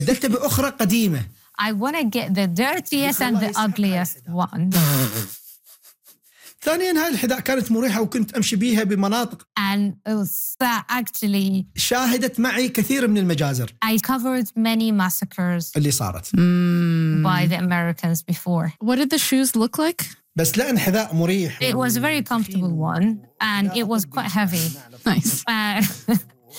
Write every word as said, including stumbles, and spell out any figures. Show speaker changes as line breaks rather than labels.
بدلت بأخرى قديمة.
I want to get the dirtiest and the ugliest one.
ثانياً هاي الحذاء كانت مريحة وكنت أمشي بيها بمناطق.
And it was actually
شاهدت معي كثير من المجازر.
I covered many massacres
اللي صارت.
Mm.
by the Americans before.
What did the shoes look like?
بس لأن حذاء مريح.
It was a very comfortable one and it was quite heavy.
Nice.
Uh,